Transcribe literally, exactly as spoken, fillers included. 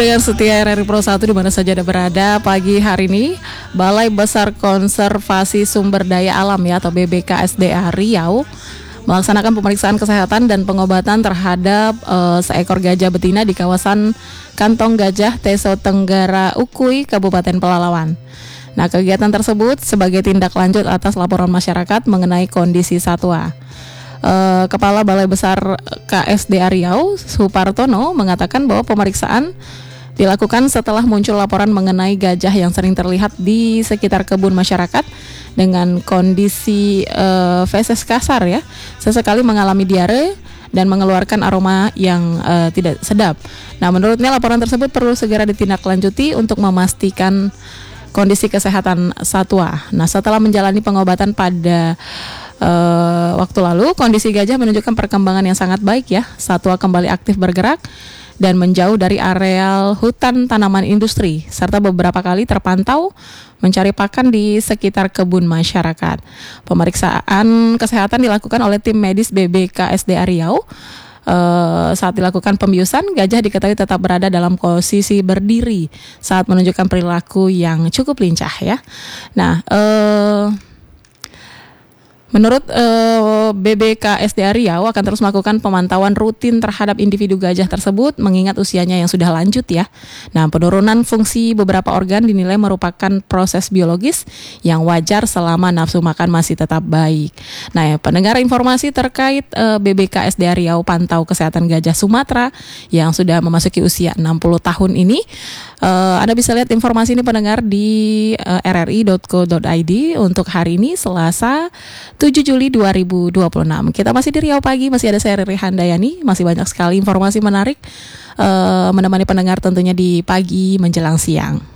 Dengan setia R R I Pro satu di mana saja Anda berada, pagi hari ini Balai Besar Konservasi Sumber Daya Alam ya atau B B K S D A Riau melaksanakan pemeriksaan kesehatan dan pengobatan terhadap uh, seekor gajah betina di kawasan Kantong Gajah Teso Tenggara Ukui, Kabupaten Pelalawan. Nah, kegiatan tersebut sebagai tindak lanjut atas laporan masyarakat mengenai kondisi satwa. Uh, Kepala Balai Besar K S D A Riau, Supartono, mengatakan bahwa pemeriksaan dilakukan setelah muncul laporan mengenai gajah yang sering terlihat di sekitar kebun masyarakat dengan kondisi uh, feses kasar ya, sesekali mengalami diare dan mengeluarkan aroma yang uh, tidak sedap. Nah, menurutnya laporan tersebut perlu segera ditindaklanjuti untuk memastikan kondisi kesehatan satwa. Nah, setelah menjalani pengobatan pada uh, waktu lalu, kondisi gajah menunjukkan perkembangan yang sangat baik ya. Satwa kembali aktif bergerak dan menjauh dari areal hutan tanaman industri, serta beberapa kali terpantau mencari pakan di sekitar kebun masyarakat. Pemeriksaan kesehatan dilakukan oleh tim medis B B K S D A Riau. Uh, saat dilakukan pembiusan, gajah diketahui tetap berada dalam posisi berdiri saat menunjukkan perilaku yang cukup lincah ya. Nah, uh, Menurut uh, B B K S D A Riau akan terus melakukan pemantauan rutin terhadap individu gajah tersebut mengingat usianya yang sudah lanjut ya. Nah, penurunan fungsi beberapa organ dinilai merupakan proses biologis yang wajar selama nafsu makan masih tetap baik. Nah, ya, pendengar informasi terkait uh, B B K S D A Riau pantau kesehatan gajah Sumatera yang sudah memasuki usia enam puluh tahun ini. Uh, Anda bisa lihat informasi ini pendengar di uh, r r i dot co dot i d untuk hari ini Selasa tujuh Juli dua ribu dua puluh enam. Kita masih di Riau Pagi, masih ada saya Riri Handayani, masih banyak sekali informasi menarik uh, menemani pendengar tentunya di pagi menjelang siang.